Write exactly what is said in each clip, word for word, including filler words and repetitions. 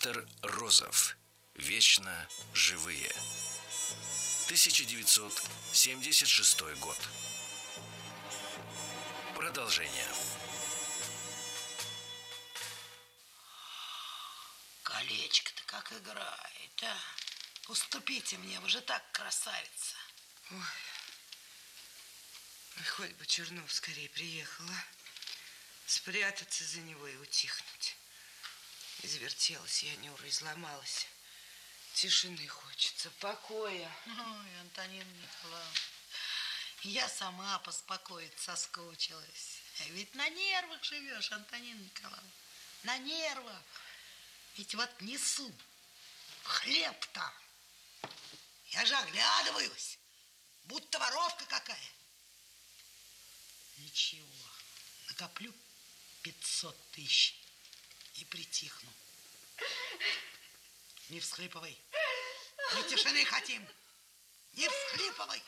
Виктор Розов. Вечно живые. тысяча девятьсот семьдесят шестой год. Продолжение. Колечко-то как играет, а? Уступите мне, вы же так красавица. Ой, хоть бы Чернов скорее приехала. Спрятаться за него и утихнуть. Извертелась я, Нюра, изломалась. Тишины хочется, покоя. Ой, Антонина Николаевна, я сама поспокоить соскучилась. Ведь на нервах живешь, Антонина Николаевна. На нервах. Ведь вот несу хлеб-то. Я же оглядываюсь, будто воровка какая. Ничего, накоплю пятьсот тысяч и притихну. Не всхлипывай. Мы тишины хотим. Не всхлипывай.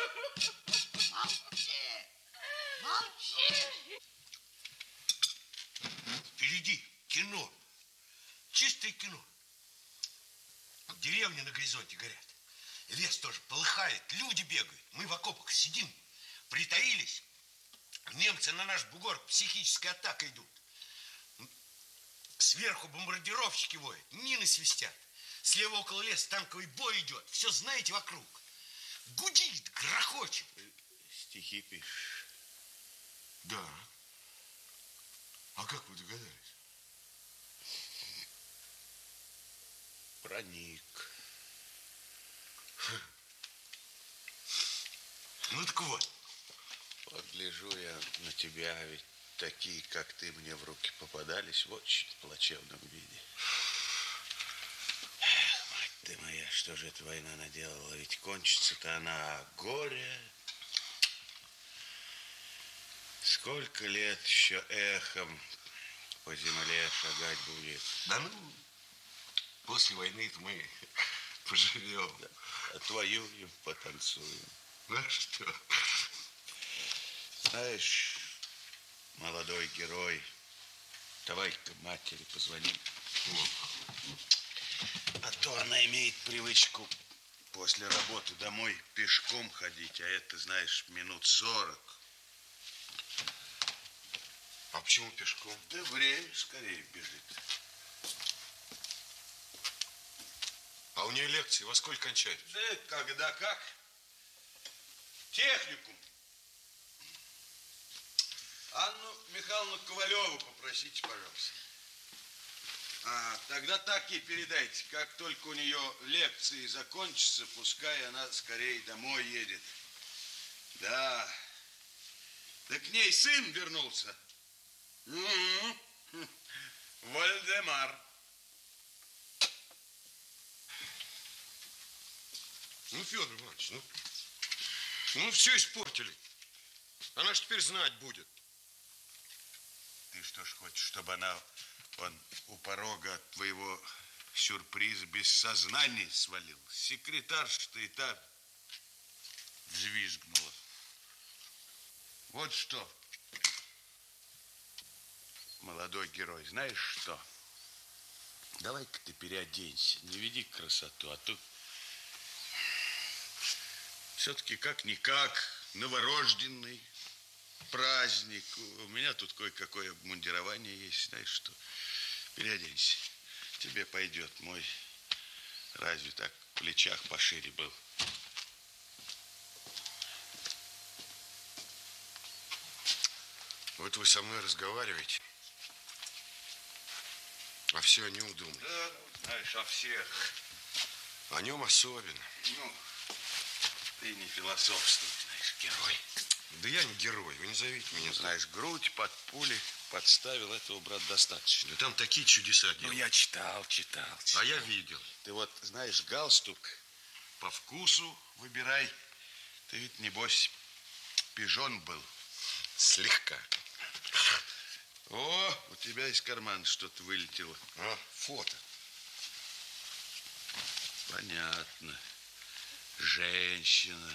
Молчи. Молчи. Впереди кино. Чистое кино. Деревни на горизонте горят. Лес тоже полыхает. Люди бегают. Мы в окопах сидим. Притаились. Немцы на наш бугор психической атакой идут. Сверху бомбардировщики воют. Мины свистят. Слева около леса танковый бой идет. Все знаете вокруг. Гудит, грохочет. Стихи пишешь? Да. А как вы догадались? Проник. Ну так вот. Вот гляжу я на тебя, ведь такие, как ты, мне в руки попадались в очень плачевном виде. Эх, мать ты моя, что же эта война наделала? Ведь кончится-то она, а горе. Сколько лет еще эхом по земле шагать будет? Да ну, после войны-то мы поживем. Да. Отвоюем, потанцуем. Ну что? Знаешь, молодой герой, давай-ка матери позвоним. А то она имеет привычку после работы домой пешком ходить, а это, знаешь, минут сорок. А почему пешком? Да время скорее бежит. А у нее лекции во сколько кончаются? Да когда как? Техникум. Анну Михайловну Ковалеву попросите, пожалуйста. А, тогда так ей передайте, как только у нее лекции закончатся, пускай она скорее домой едет. Да. Да к ней сын вернулся. Угу. Вальдемар. Ну, Федор Иванович, ну, ну все испортили. Она ж теперь знать будет. Ты что ж хочешь, чтобы она вон у порога от твоего сюрприза без сознания свалилась? Секретарша-то и та взвизгнула. Вот что, молодой герой, знаешь что? Давай-ка ты переоденься, не веди красоту, а то все-таки как-никак новорожденный праздник. У меня тут кое-какое обмундирование есть, знаешь что? Переоденься, тебе пойдет. Мой разве так в плечах пошире был. Вот вы со мной разговариваете, а все о нем думаете. Да, знаешь, о всех. О нем особенно. Ну, ты не философствуй, знаешь, герой. Да я не герой, вы не зовите меня. Знаешь, грудь под пули подставил, этого, брат, достаточно. Да там такие чудеса делают. Ну, я читал, читал, читал. А я видел. Ты вот, знаешь, галстук по вкусу выбирай. Ты ведь, небось, пижон был. Слегка. О, у тебя из кармана что-то вылетело. А, фото. Понятно. Женщина.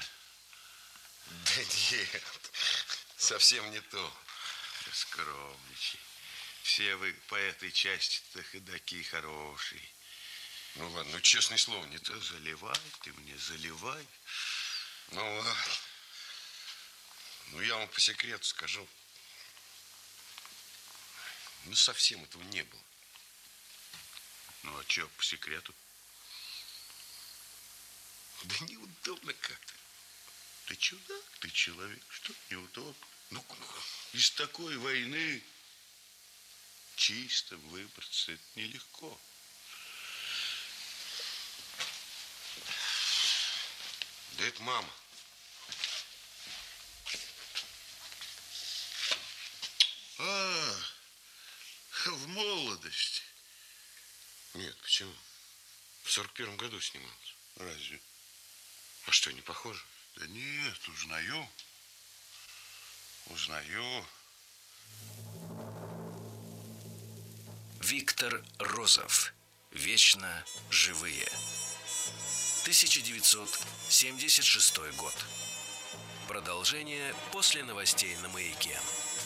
Да нет, совсем не то. Скромничай. все вы по этой части-то ходаки хорошие. Ну ладно, ну честное слово, не Да то. заливай ты мне, заливай. Ну ладно. Ну я вам по секрету скажу. Ну совсем этого не было. Ну, а чё, по секрету? Да неудобно как-то. Ты чудак, ты человек, что неудобно. Ну, из такой войны чисто выбраться это нелегко. Да это мама. А, в молодости. Нет, почему? В сорок первом году снималась. Разве? А что, не похоже? Да нет, узнаю. Узнаю. Виктор Розов. Вечно живые. тысяча девятьсот семьдесят шестой год. Продолжение после новостей на Маяке.